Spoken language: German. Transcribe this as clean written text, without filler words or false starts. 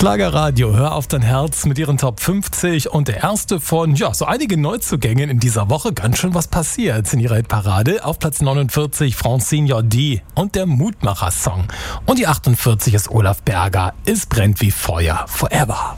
Schlagerradio, hör auf dein Herz mit ihren Top 50 und der erste von, so einigen Neuzugängen in dieser Woche. Ganz schön was passiert in ihrer Hitparade. Auf Platz 49 Francine Jordi und der Mutmacher-Song. Und die 48 ist Olaf Berger, Es brennt wie Feuer, Forever.